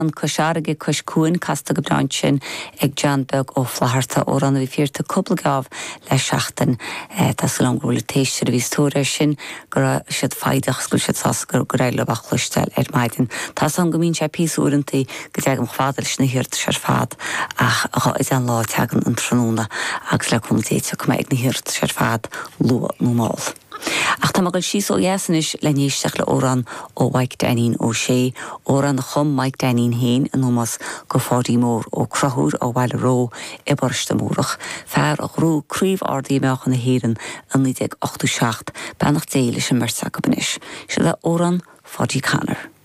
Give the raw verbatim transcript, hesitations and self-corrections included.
an cosharige cos cuain casta go braint sin ag John Bug ó Flaharta ó ran a bhí fíorta cúpla gáh le seachtain tá sa long bhfuil téiste a bhí tóir sin gur siad faideach scoil siad sasgur go raibh le bach chluisteil ar maidin. Tá san go mín sé písúrantaí go teag an chfádal sna hirt sé fad ach is an lá teagan an tróna agus le chumtéite go ag na hirt sé fad lua nó máil. Ach tá magal síos ó dhéasanis le níosteach le óran ó Mike Dennin ó sé, óran na chum Mike Dennin héin an nómas go fádaí mór ó crothúr ó bhile ró i borsta mórach. Fear a rú críomh ardaí meach na héireann an nídeag ochtú seacht benach déile sin mersa go banis. Se le óran fádaí canar.